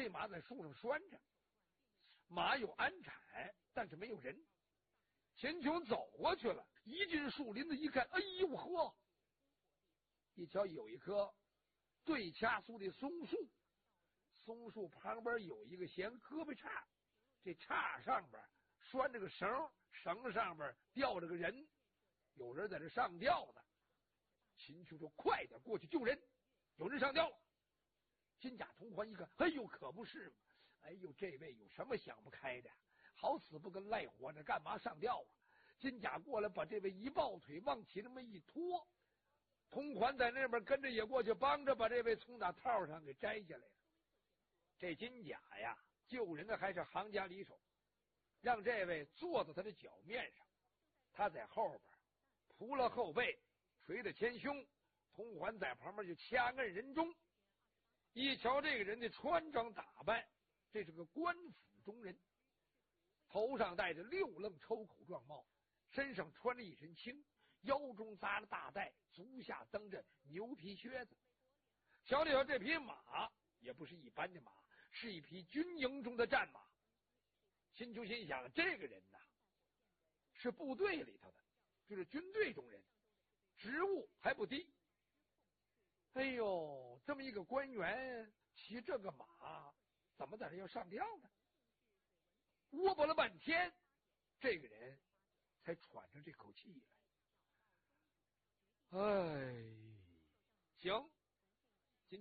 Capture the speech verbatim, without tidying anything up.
这马在树上拴着，马有鞍产，但是没有人。秦琼走过去了，一进树林子一看，哎呦呵！一瞧有一棵对掐苏的松树，松树旁边有一个弦胳膊叉，这叉上边拴着个绳，绳上边吊着个人，有人在这上吊呢。秦琼说：“快点过去救人，有人上吊了。”金甲同环一看，哎呦，可不是嘛！哎呦，这位有什么想不开的？好死不跟赖活着，干嘛上吊啊？金甲过来把这位一抱腿往起这么一拖，同环在那边跟着也过去帮着把这位从打套上给摘下来了。这金甲呀，救人的还是行家里手，让这位坐在他的脚面上，他在后边扑了后背，捶了前胸，同环在旁边就掐摁人中。一瞧这个人的穿装打扮，这是个官府中人，头上戴着六愣抽口状帽，身上穿着一身青，腰中扎着大带，足下蹬着牛皮靴子。瞧了瞧这匹马，也不是一般的马，是一匹军营中的战马。秦琼心想，这个人呐，是部队里头的，就是军队中人，职务还不低。哎呦，这么一个官员骑这个马，怎么在这要上吊呢？窝巴了半天，这个人才喘上这口气来。哎，行，